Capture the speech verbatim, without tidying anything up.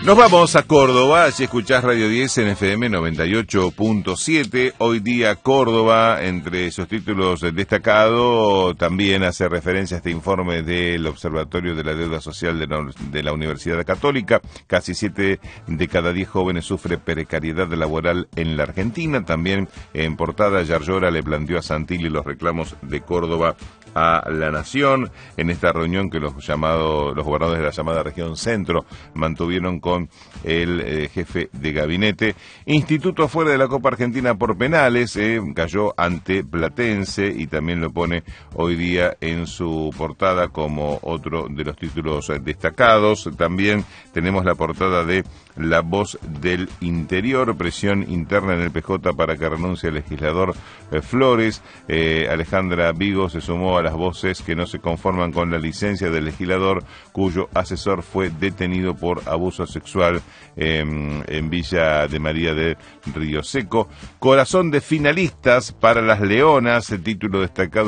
Nos vamos a Córdoba, si escuchás Radio diez en F M noventa y ocho punto siete. Hoy día Córdoba, entre sus títulos destacados, también hace referencia a este informe del Observatorio de la Deuda Social de la, de la Universidad Católica. Casi siete de cada diez jóvenes sufre precariedad laboral en la Argentina. También en portada, Yarlora le planteó a Santilli los reclamos de Córdoba a la Nación en esta reunión que los llamados los gobernadores de la llamada región centro mantuvieron con el eh, jefe de gabinete. Instituto afuera de la Copa Argentina por penales, eh, cayó ante Platense y también lo pone hoy día en su portada como otro de los títulos destacados. También tenemos la portada de La Voz del Interior, presión interna en el P J para que renuncie el legislador eh, Flores. eh, Alejandra Vigo se sumó a las voces que no se conforman con la licencia del legislador cuyo asesor fue detenido por abuso sexual eh, en Villa de María de Río Seco. Corazón de finalistas para las Leonas, el título destacado